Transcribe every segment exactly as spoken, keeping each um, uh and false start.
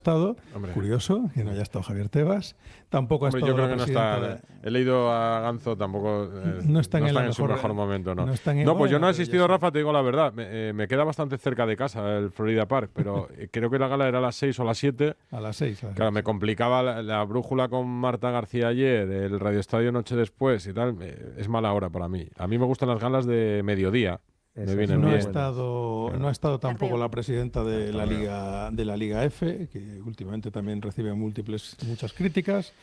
estado, Hombre. curioso que no haya estado Javier Tebas, tampoco ha Hombre, estado yo creo la que no presidenta está. de- He leído a Ganzo, tampoco. eh, No están no en la en su mejor- mejor momento, ¿no? no están en- No, pues yo no bueno, he asistido, ya sé. Rafa, te digo la verdad. Me, eh, me queda bastante cerca de casa el Florida Park, pero eh, creo que la gala era a las seis o a las siete. a las seis. a las Claro, seis. me complicaba la, la brújula con Marta García ayer, el Radio Estadio noche después y tal. eh, Es mala hora para mí. A mí me gustan las galas de mediodía. Me Eso, vienen No ha bien. estado, Claro. no ha estado tampoco Tardeo. la presidenta de la Tardeo. Liga de la Liga F, que últimamente también recibe múltiples muchas críticas.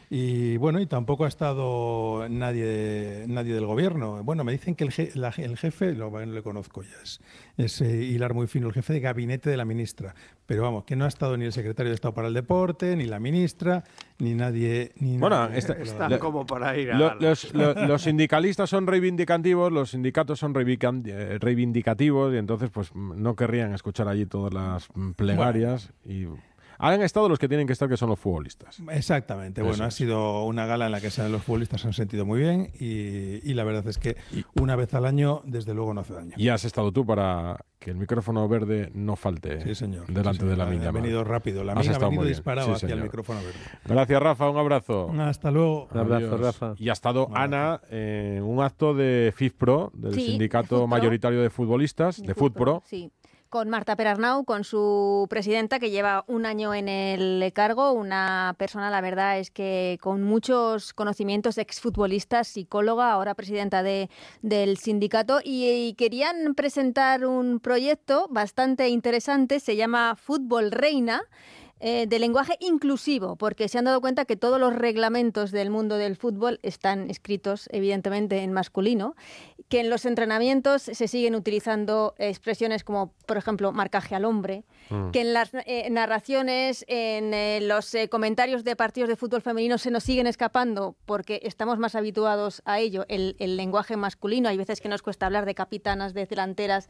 Y bueno, y tampoco ha estado nadie nadie del gobierno. Bueno, me dicen que el, je- la- el jefe, lo, no le conozco ya, es, es eh, hilar muy fino, el jefe de gabinete de la ministra. Pero vamos, que no ha estado ni el secretario de Estado para el Deporte, ni la ministra, ni nadie. Ni Bueno, nadie esta- de la- Están Le- como para ir a Lo- galas. los, lo- los sindicalistas son reivindicativos, los sindicatos son reivindican- eh, reivindicativos y entonces pues mm, no querrían escuchar allí todas las mm, plegarias y han estado los que tienen que estar, que son los futbolistas. Exactamente. Eso Bueno, ha es. sido una gala en la que se- los futbolistas se han sentido muy bien y, y la verdad es que una vez al año, desde luego, no hace daño. Y has estado tú para que el micrófono verde no falte Sí, señor. delante Sí, señor. de la Ha- miña. Ha venido rápido. La Has mina ha estado venido muy bien. disparado Sí, hacia el señor. micrófono verde. Gracias, Rafa, un abrazo. Hasta luego. Un abrazo, Adiós. Rafa. Y ha estado Un abrazo. Ana en un acto de FIFPRO, del Sí, de sindicato FUTPRO. mayoritario de futbolistas, de FUTPRO. Sí, con Marta Perarnau, con su presidenta, que lleva un año en el cargo, una persona, la verdad, es que con muchos conocimientos, exfutbolista, psicóloga, ahora presidenta de, del sindicato, y, y querían presentar un proyecto bastante interesante, se llama Fútbol Reina, eh, de lenguaje inclusivo, porque se han dado cuenta que todos los reglamentos del mundo del fútbol están escritos, evidentemente, en masculino, que en los entrenamientos se siguen utilizando expresiones como, por ejemplo, marcaje al hombre, Mm. que en las eh, narraciones, en eh, los eh, comentarios de partidos de fútbol femenino se nos siguen escapando porque estamos más habituados a ello, el, el lenguaje masculino. Hay veces que nos cuesta hablar de capitanas, de delanteras,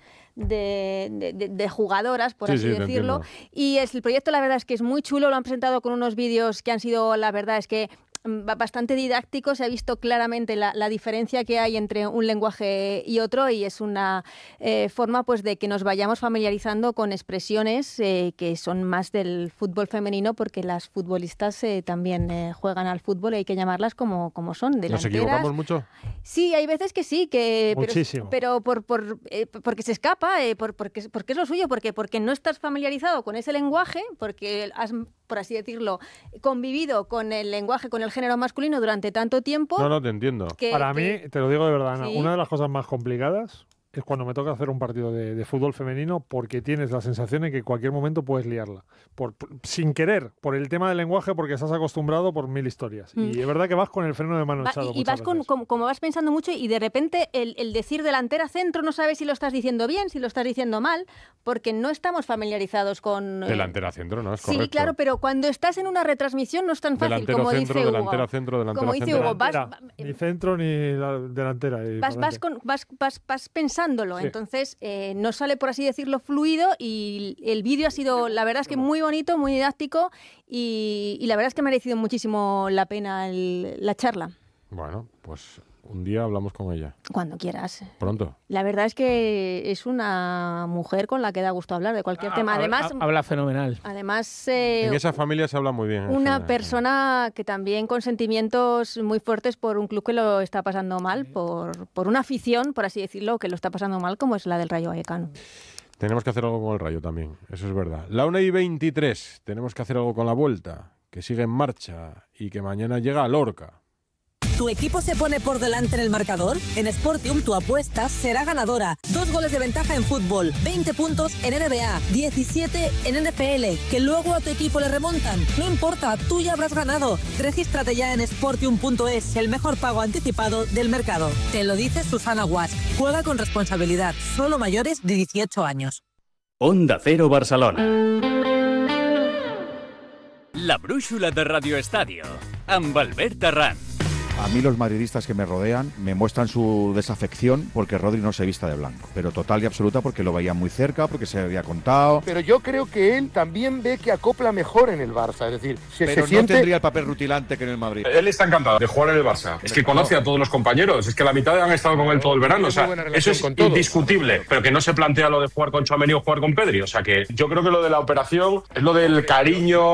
de, de- de- de jugadoras, por Sí, así sí, te decirlo. entiendo. Y es, el proyecto, la verdad, es que es muy chulo. Lo han presentado con unos vídeos que han sido, la verdad, es que mm, ba- bastante didácticos. Se ha visto claramente la, la diferencia que hay entre un lenguaje y otro, y es una eh, forma pues de que nos vayamos familiarizando con expresiones eh, que son más del fútbol femenino, porque las futbolistas eh, también eh, juegan al fútbol y hay que llamarlas como, como son, ¿Nos delanteras. equivocamos mucho? Sí, hay veces que sí, que pero- Muchísimo. pero, por, por, eh, porque se escapa, eh, por, porque, porque es lo suyo, porque, porque no estás familiarizado con ese lenguaje, porque has, por así decirlo, convivido con el lenguaje, con el género masculino durante tanto tiempo. No, no, te entiendo. que- Para que- mí, te lo digo de verdad, Ana, Sí. una de las cosas más complicadas es cuando me toca hacer un partido de, de fútbol femenino, porque tienes la sensación de que en cualquier momento puedes liarla. Por, por- sin querer, por el tema del lenguaje, porque estás acostumbrado por mil historias. Mm. Y es verdad que vas con el freno de mano Va- echado. y, y muchas vas con, veces. como, como vas pensando mucho y de repente el, el decir delantera centro no sabes si lo estás diciendo bien, si lo estás diciendo mal, porque no estamos familiarizados con... eh, Delantera centro, ¿no? Es Sí, correcto. claro, pero cuando estás en una retransmisión no es tan fácil Delantero como centro, dice Hugo. delantera centro, delantera Como dice centro. Hugo, vas, Delantera, ni centro ni la delantera. y vas, vas, pa'lante. con- vas, vas, vas pensándolo, Sí. entonces eh, no sale, por así decirlo, fluido, y el vídeo ha sido, la verdad es que muy bonito, muy didáctico, y, y la verdad es que ha merecido muchísimo la pena el- la charla. Bueno, pues un día hablamos con ella. Cuando quieras. Pronto. La verdad es que es una mujer con la que da gusto hablar de cualquier tema. Además, Habla, habla fenomenal. además eh, En esa familia se habla muy bien. en una general. persona que también con sentimientos muy fuertes por un club que lo está pasando mal, por, por una afición, por así decirlo, que lo está pasando mal, como es la del Rayo Vallecano. Tenemos que hacer algo con el Rayo también, eso es verdad. La una y veintitrés, tenemos que hacer algo con la Vuelta, que sigue en marcha y que mañana llega a Lorca. ¿Tu equipo se pone por delante en el marcador? En Sportium tu apuesta será ganadora. Dos goles de ventaja en fútbol, veinte puntos en N B A, diecisiete en N F L, que luego a tu equipo le remontan. No importa, tú ya habrás ganado. Regístrate ya en sportium punto es, el mejor pago anticipado del mercado. Te lo dice Susana Guas. Juega con responsabilidad, solo mayores de dieciocho años. Onda Cero Barcelona. La brúixola de Radio Estadio, amb Albert Terrán. A mí los madridistas que me rodean me muestran su desafección porque Rodri no se vista de blanco, pero total y absoluta porque lo veía muy cerca, porque se había contado. Pero yo creo que él también ve que acopla mejor en el Barça, es decir, se, Pero se no siente... tendría el papel rutilante que en el Madrid. Él está encantado de jugar en el Barça. Es que conoce a todos los compañeros. Es que la mitad han estado con él todo el verano. O sea, Tiene muy buena eso relación es con todos. indiscutible. Pero que no se plantea lo de jugar con Tchouaméni o jugar con Pedri. O sea, que yo creo que lo de la operación es lo del cariño